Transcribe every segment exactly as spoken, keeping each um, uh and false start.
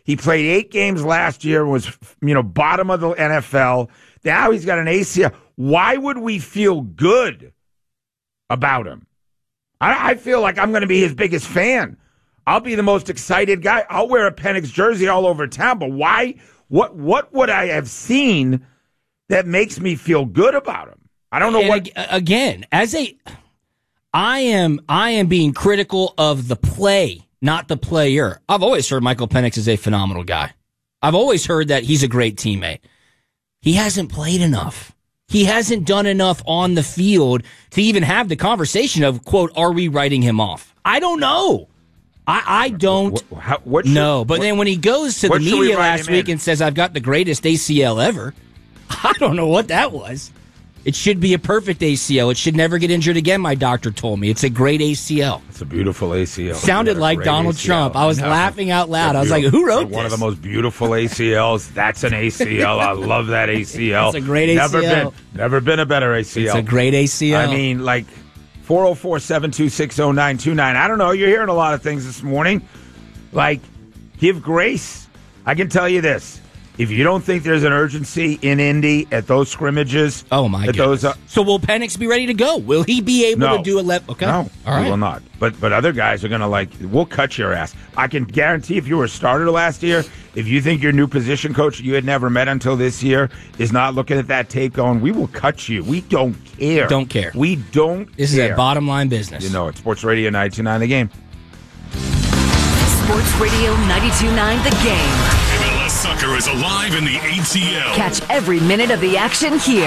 He played eight games last year, was, you know, bottom of the N F L. Now he's got an A C L. Why would we feel good about him? I, I feel like I'm going to be his biggest fan. I'll be the most excited guy. I'll wear a Penix jersey all over town. But why? What What would I have seen that makes me feel good about him? I don't know and what. Again, as a, I am I am being critical of the play, not the player. I've always heard Michael Penix is a phenomenal guy. I've always heard that he's a great teammate. He hasn't played enough. He hasn't done enough on the field to even have the conversation of, quote, are we writing him off? I don't know. I, I don't what, how, what should, know. But what, then when he goes to the media last week and says, I've got the greatest A C L ever, I don't know what that was. It should be a perfect A C L. It should never get injured again, my doctor told me. It's a great A C L. It's a beautiful A C L. Sounded like Donald A C L. Trump. I was I laughing out loud. I was like, who wrote One this? of the most beautiful A C Ls. That's an A C L. I love that A C L. It's a great A C L. Never been, never been a better A C L. It's a great A C L. I mean, like, four oh four, seven two six, oh nine two nine. I don't know. You're hearing a lot of things this morning. Like, give grace. I can tell you this. If you don't think there's an urgency in Indy at those scrimmages, oh my god! Those are, so will Penix be ready to go? Will he be able no, to do a left? Okay, no, all right. he will not. But but other guys are going to like. We'll cut your ass. I can guarantee. If you were a starter last year, if you think your new position coach you had never met until this year is not looking at that tape, going, we will cut you. We don't care. Don't care. We don't. This care. is a bottom line business. You know it. Sports Radio ninety-two point nine The Game. Sports Radio ninety-two point nine The Game. M L S Soccer is alive in the A T L. Catch every minute of the action here.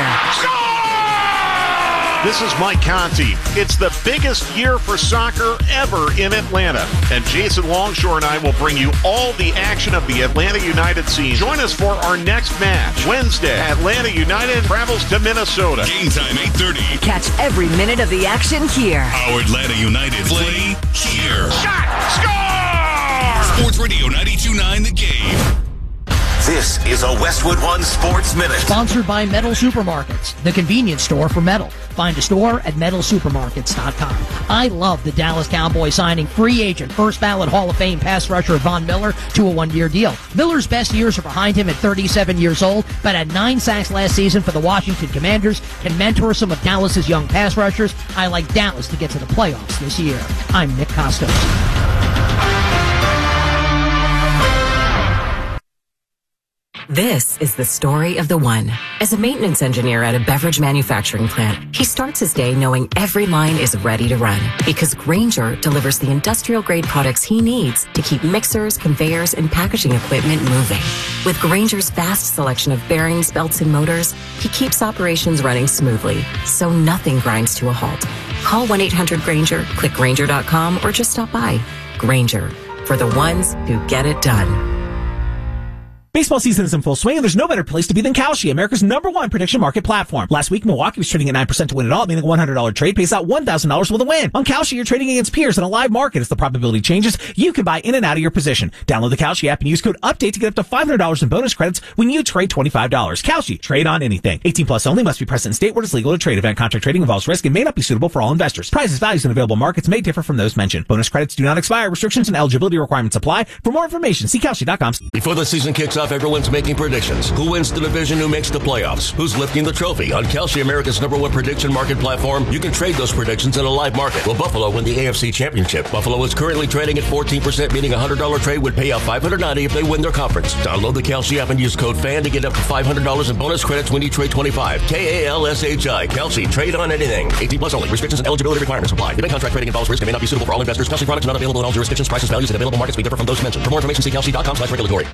This is Mike Conti. It's the biggest year for soccer ever in Atlanta. And Jason Longshore and I will bring you all the action of the Atlanta United scene. Join us for our next match. Wednesday, Atlanta United travels to Minnesota. Game time, eight thirty. Catch every minute of the action here. Our Atlanta United play here. Shot! Score! Sports Radio ninety-two point nine The Game. This is a Westwood One Sports Minute. Sponsored by Metal Supermarkets, the convenience store for metal. Find a store at metal supermarkets dot com. I love the Dallas Cowboys signing free agent, first ballot Hall of Fame pass rusher Von Miller to a one-year deal. Miller's best years are behind him at thirty-seven years old, but at nine sacks last season for the Washington Commanders, can mentor some of Dallas's young pass rushers. I like Dallas to get to the playoffs this year. I'm Nick Costos. This is the story of the one. As a maintenance engineer at a beverage manufacturing plant, he starts his day knowing every line is ready to run because Grainger delivers the industrial-grade products he needs to keep mixers, conveyors, and packaging equipment moving. With Grainger's vast selection of bearings, belts, and motors, he keeps operations running smoothly, so nothing grinds to a halt. Call one eight hundred Grainger, click Grainger dot com, or just stop by. Grainger, for the ones who get it done. Baseball season is in full swing, and there's no better place to be than Kalshi, America's number one prediction market platform. Last week, Milwaukee was trading at nine percent to win it all, meaning a one hundred dollars trade pays out one thousand dollars with a win. On Kalshi, you're trading against peers in a live market. As the probability changes, you can buy in and out of your position. Download the Kalshi app and use code UPDATE to get up to five hundred dollars in bonus credits when you trade twenty-five dollars. Kalshi, trade on anything. eighteen plus only, must be present in state where it's legal to trade. Event contract trading involves risk and may not be suitable for all investors. Prices, values, and available markets may differ from those mentioned. Bonus credits do not expire. Restrictions and eligibility requirements apply. For more information, see Kalshi dot com. Before the season kicks off, everyone's making predictions. Who wins the division? Who makes the playoffs? Who's lifting the trophy? On Kalshi, America's number one prediction market platform, you can trade those predictions in a live market. Will Buffalo win the A F C Championship? Buffalo is currently trading at fourteen percent, meaning a one hundred dollars trade would pay out five hundred ninety dollars if they win their conference. Download the Kalshi app and use code FAN to get up to five hundred dollars in bonus credits when you trade twenty-five. K A L S H I. Kalshi. Trade on anything. eighteen plus only. Restrictions and eligibility requirements apply. Event contract trading involves risk and may not be suitable for all investors. Kalshi products not available in all jurisdictions. Prices, values, and available markets may differ from those mentioned. For more information, see Kalshi dot com slash regulatory.